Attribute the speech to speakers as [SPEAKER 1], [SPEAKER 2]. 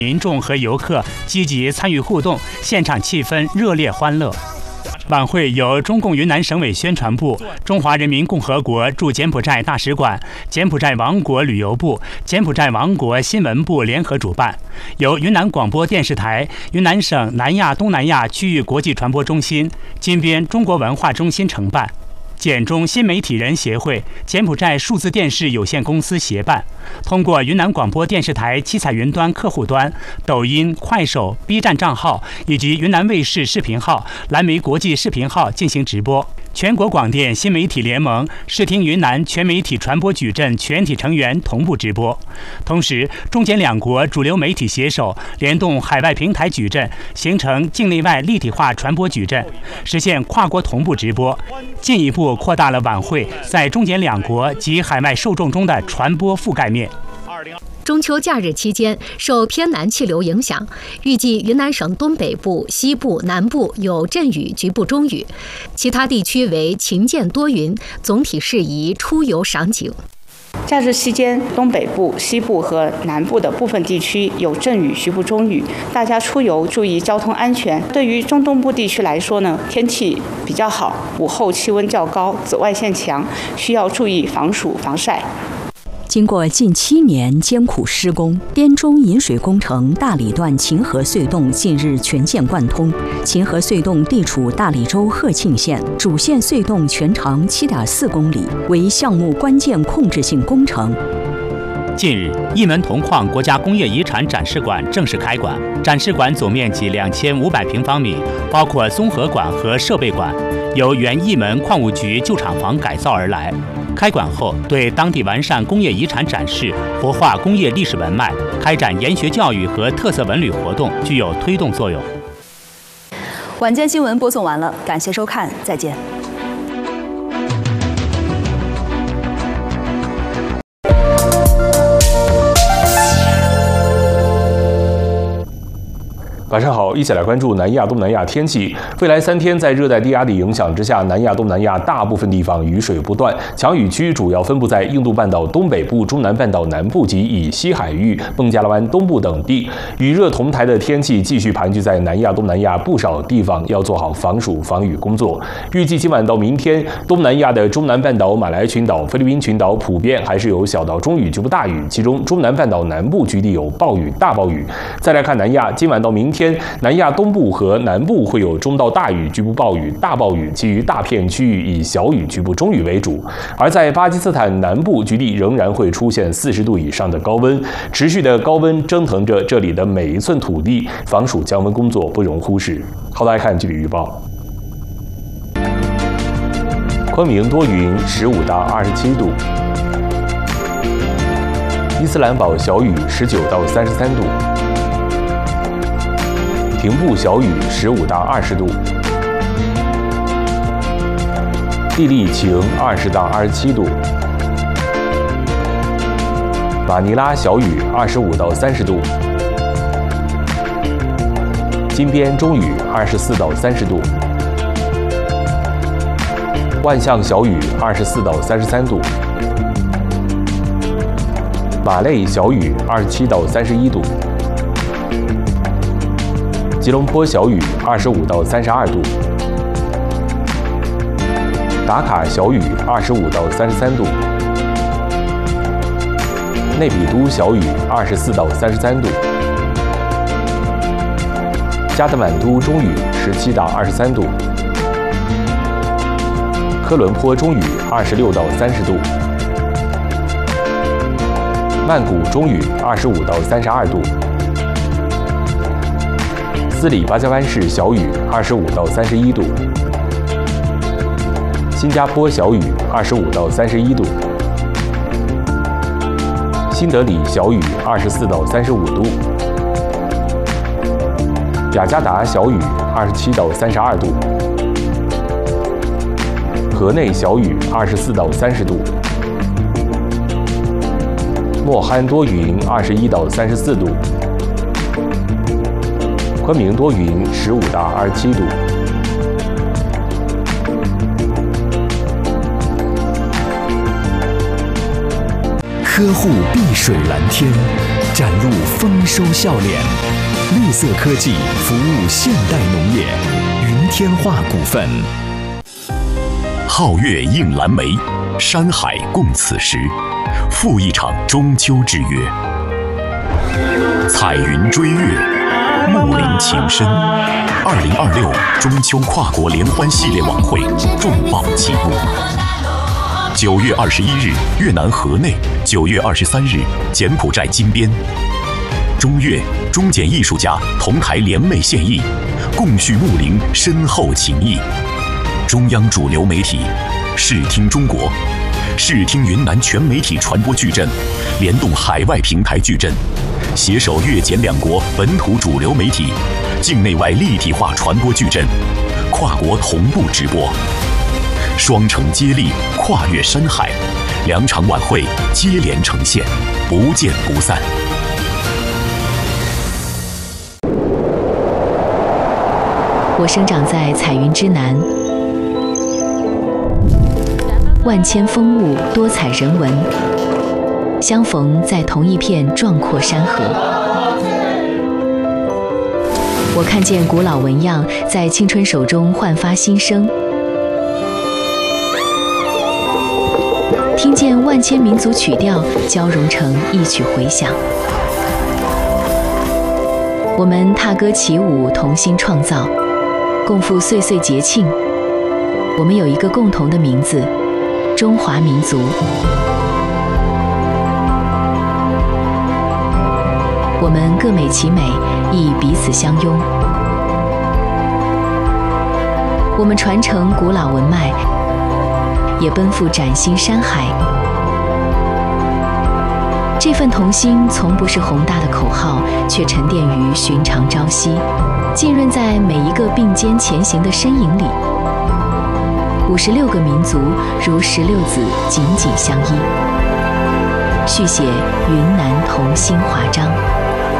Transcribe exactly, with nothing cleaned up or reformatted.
[SPEAKER 1] 民众和游客积极参与互动，现场气氛热烈欢乐。晚会由中共云南省委宣传部、中华人民共和国驻柬埔寨大使馆、柬埔寨王国旅游部、柬埔寨王国新闻部联合主办，由云南广播电视台、云南省南亚东南亚区域国际传播中心、金边中国文化中心承办。柬中新媒体人协会、柬埔寨数字电视有限公司协办，通过云南广播电视台七彩云端客户端、抖音、快手、B 站账号以及云南卫视视频号、蓝莓国际视频号进行直播。全国广电新媒体联盟视听云南全媒体传播矩阵全体成员同步直播。同时，中柬两国主流媒体携手，联动海外平台矩阵，形成境内外立体化传播矩阵，实现跨国同步直播，进一步扩大了晚会在中柬两国及海外受众中的传播覆盖面。
[SPEAKER 2] 中秋假日期间，受偏南气流影响，预计云南省东北部、西部、南部有阵雨，局部中雨，其他地区为晴间多云，总体适宜出游赏景。
[SPEAKER 3] 假日期间，东北部、西部和南部的部分地区有阵雨，局部中雨，大家出游注意交通安全。对于中东部地区来说呢，天气比较好，午后气温较高，紫外线强，需要注意防暑防晒。
[SPEAKER 4] 经过近七年艰苦施工，滇中引水工程大理段秦河隧洞近日全线贯通。秦河隧洞地处大理州鹤庆县，主线隧洞全长 七点四公里，为项目关键控制性工程。
[SPEAKER 1] 近日，一门铜矿国家工业遗产展示馆正式开馆。展示馆总面积两千五百平方米，包括综合馆和设备馆，由原一门矿务局旧厂房改造而来。开馆后，对当地完善工业遗产展示、活化工业历史文脉、开展研学教育和特色文旅活动具有推动作用。
[SPEAKER 5] 晚间新闻播送完了，感谢收看，再见。
[SPEAKER 6] 晚上好，一起来关注南亚、东南亚天气。未来三天，在热带低压的影响之下，南亚、东南亚大部分地方雨水不断。强雨区主要分布在印度半岛东北部、中南半岛南部及以西海域、孟加拉湾东部等地。雨热同台的天气继续盘踞在南亚、东南亚不少地方，要做好防暑防雨工作。预计今晚到明天，东南亚的中南半岛、马来群岛、菲律宾群岛普遍还是有小到中雨局部大雨，其中中南半岛南部局地有暴雨、大暴雨。再来看南亚，今晚到明天。天，南亚东部和南部会有中到大雨、局部暴雨、大暴雨，其余大片区域以小雨、局部中雨为主。而在巴基斯坦南部局地仍然会出现四十度以上的高温，持续的高温蒸腾着这里的每一寸土地，防暑降温工作不容忽视。好，来看具体预报。昆明多云，十五到二十七度；伊斯兰堡小雨，十九到三十三度。平布小雨，十五到二十度；地利晴，二十到二十七度；马尼拉小雨，二十五到三十度；金边中雨，二十四到三十度；万象小雨，二十四到三十三度；马累小雨，二十七到三十一度。吉隆坡小雨，二十五到三十二度；达卡小雨，二十五到三十三度；内比都小雨，二十四到三十三度；加德满都中雨，十七到二十三度；科伦坡中雨，二十六到三十度；曼谷中雨，二十五到三十二度。斯里巴加湾市小雨，二十五到三十一度；新加坡小雨，二十五到三十一度；新德里小雨，二十四到三十五度；雅加达小雨，二十七到三十二度；河内小雨，二十四到三十度；莫罕多云，二十一到三十四度。昆明多云，十五到二十七度。
[SPEAKER 7] 和呵护碧水蓝天，展露丰收笑脸。绿色科技服务现代农业，云天化股份。
[SPEAKER 8] 皓月映蓝莓，山海共此时，赴一场中秋之约。彩云追月，木林情深。二零二六中秋跨国联欢系列晚会重磅启幕。九月二十一日，越南河内；九月二十三日，柬埔寨金边。中越、中柬艺术家同台联袂献艺，共叙睦邻深厚情谊。中央主流媒体视听中国、视听云南全媒体传播矩阵，联动海外平台矩阵，携手越柬两国本土主流媒体，境内外立体化传播矩阵，跨国同步直播，双城接力，跨越山海，两场晚会接连呈现，不见不散。
[SPEAKER 2] 我生长在彩云之南，万千风物，多彩人文，相逢在同一片壮阔山河。我看见古老纹样在青春手中焕发新生，听见万千民族曲调交融成一曲回响。我们踏歌起舞，同心创造，共赴岁岁节庆。我们有一个共同的名字，中华民族。我们各美其美，亦彼此相拥。我们传承古老文脉，也奔赴崭新山海。这份同心从不是宏大的口号，却沉淀于寻常朝夕，浸润在每一个并肩前行的身影里。五十六个民族如十六子，紧紧相依，续写云南同心华章。